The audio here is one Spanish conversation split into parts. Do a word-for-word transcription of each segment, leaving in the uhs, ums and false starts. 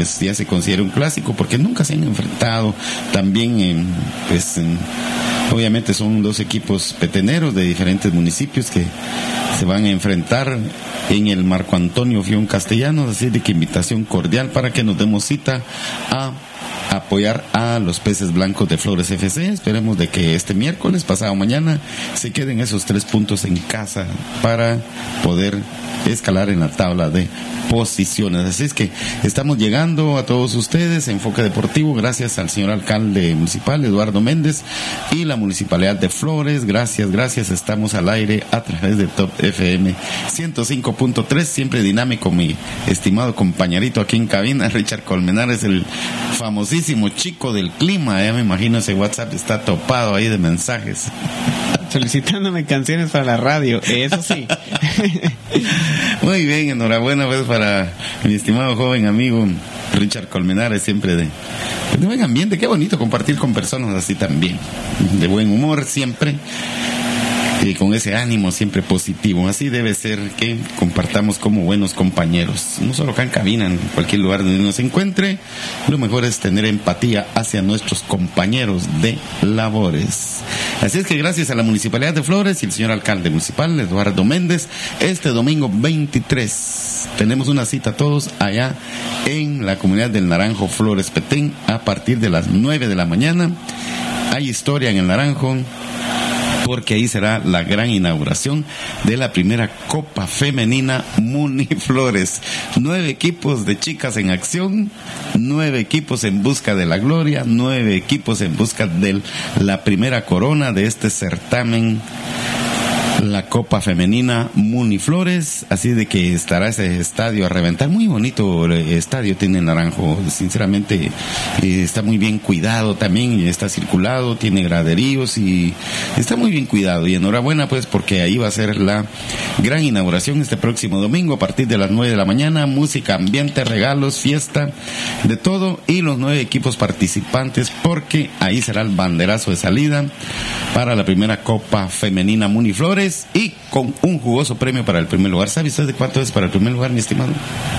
pues ya se considera un clásico porque nunca se han enfrentado. También en, pues en, obviamente son dos equipos peteneros de diferentes municipios que se van a enfrentar en el Marco Antonio Fión Castellanos, así de que invitación cordial para que nos demos cita a apoyar a los Peces Blancos de Flores F C. Esperemos de que este miércoles, pasado mañana, se queden esos tres puntos en casa para poder escalar en la tabla de posiciones. Así es que estamos llegando a todos ustedes, Enfoque Deportivo, gracias al señor alcalde municipal Eduardo Méndez y la municipalidad de Flores. Gracias, gracias. Estamos al aire a través de Top F M ciento cinco punto tres, siempre dinámico, mi estimado compañerito aquí en cabina, Richard Colmenares, el famosísimo chico del clima. Ya me imagino ese WhatsApp está topado ahí de mensajes. Solicitándome canciones para la radio, eso sí. Muy bien, enhorabuena pues para mi estimado joven amigo Richard Colmenares, siempre de, de buen ambiente. Qué bonito compartir con personas así también, de buen humor siempre, y con ese ánimo siempre positivo. Así debe ser que compartamos como buenos compañeros, no solo acá en cabina, en cualquier lugar donde uno se encuentre. Lo mejor es tener empatía hacia nuestros compañeros de labores. Así es que gracias a la Municipalidad de Flores y el señor alcalde municipal Eduardo Méndez, este domingo veintitrés tenemos una cita todos allá en la comunidad del Naranjo Flores Petén a partir de las nueve de la mañana. Hay historia en el Naranjo, porque ahí será la gran inauguración de la primera Copa Femenina Muniflores. Nueve equipos de chicas en acción, nueve equipos en busca de la gloria, nueve equipos en busca de la primera corona de este certamen, la Copa Femenina Muniflores. Así de que estará ese estadio a reventar. Muy bonito el estadio tiene Naranjo, sinceramente eh, está muy bien cuidado también, está circulado, tiene graderíos y está muy bien cuidado. Y enhorabuena pues, porque ahí va a ser la gran inauguración este próximo domingo a partir de las nueve de la mañana. Música, ambiente, regalos, fiesta, de todo, y los nueve equipos participantes, porque ahí será el banderazo de salida para la primera Copa Femenina Muniflores, y con un jugoso premio para el primer lugar. ¿Sabe usted de cuánto es para el primer lugar, mi estimado?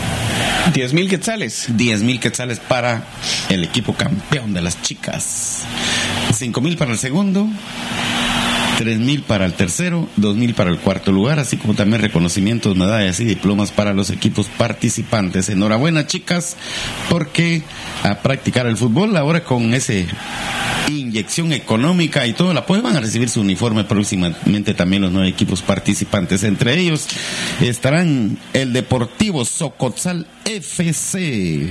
Diez mil quetzales. Diez mil quetzales para el equipo campeón de las chicas. Cinco mil para el segundo. Tres mil para el tercero, dos mil para el cuarto lugar, así como también reconocimientos, medallas y diplomas para los equipos participantes. Enhorabuena, chicas, porque a practicar el fútbol ahora con ese inyección económica y todo el apoyo van a recibir su uniforme próximamente también los nueve equipos participantes. Entre ellos estarán el Deportivo Socotzal F C,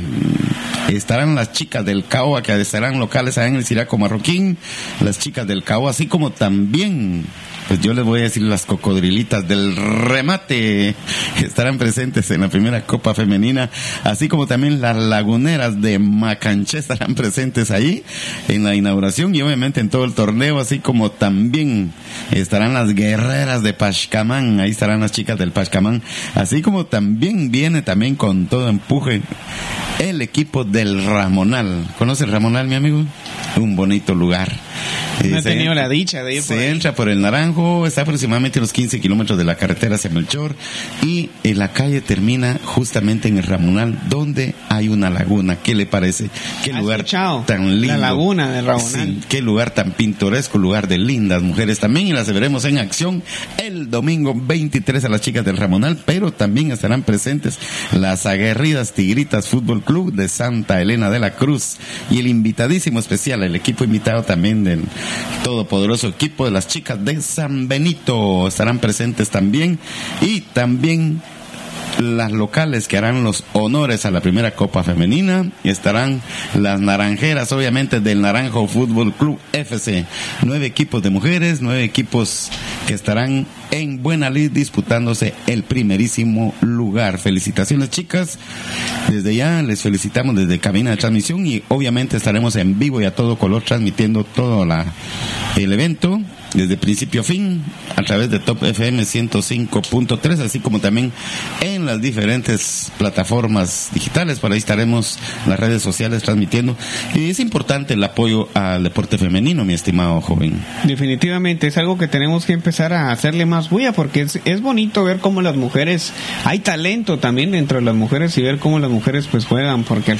estarán las chicas del Caoa, que estarán locales allá en el Ciraco Marroquín, las chicas del Caoa, así como también, pues yo les voy a decir, las cocodrilitas del remate estarán presentes en la primera Copa Femenina, así como también las laguneras de Macanché estarán presentes ahí en la inauguración y obviamente en todo el torneo, así como también estarán las guerreras de Pachcamán, ahí estarán las chicas del Pachcamán, así como también viene también con todo empuje el equipo del Ramonal. ¿Conoce el Ramonal, mi amigo? Un bonito lugar. No he tenido la dicha de ir por ahí. Se entra por el Naranjo, está aproximadamente a unos quince kilómetros de la carretera hacia Melchor, y en la calle termina justamente en el Ramonal, donde hay una laguna. ¿Qué le parece? Qué lugar tan lindo. La laguna del Ramonal. Sí, qué lugar tan pintoresco, lugar de lindas mujeres también, y las veremos en acción el domingo veintitrés a las chicas del Ramonal, pero también estarán presentes las aguerridas Tigritas Fútbol Club de Santa Elena de la Cruz, y el invitadísimo especial, el equipo invitado también del todopoderoso equipo de las chicas de San Benito estarán presentes también, y también las locales que harán los honores a la primera Copa Femenina. Estarán las naranjeras, obviamente, del Naranjo Fútbol Club F C. Nueve equipos de mujeres, nueve equipos que estarán en buena lid disputándose el primerísimo lugar. Felicitaciones, chicas. Desde ya les felicitamos desde cabina de transmisión, y obviamente estaremos en vivo y a todo color transmitiendo todo la, el evento desde principio a fin a través de Top F M ciento cinco punto tres, así como también en las diferentes plataformas digitales. Por ahí estaremos en las redes sociales transmitiendo, y es importante el apoyo al deporte femenino, mi estimado joven. Definitivamente es algo que tenemos que empezar a hacerle más bulla, porque es, es bonito ver cómo las mujeres, hay talento también dentro de las mujeres, y ver cómo las mujeres pues juegan, porque al